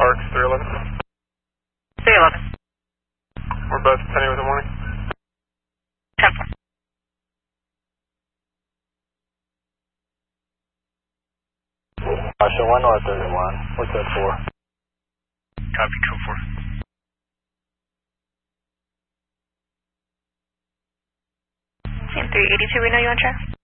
Parks, 311. 311. We're both attending with the morning. 10-4. Show 1 North 31. What's that for? Copy, code 4. Team 382, we know you on track?